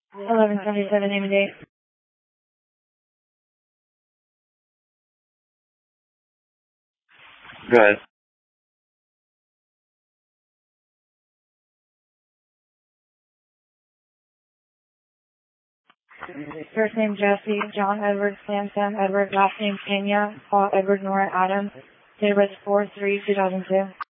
1177, name and date. Go ahead. First name Jesse, John Edward, Sam Edward, last name Pena, Paul Edward, Nora Adams, date of birth 4/3/2002.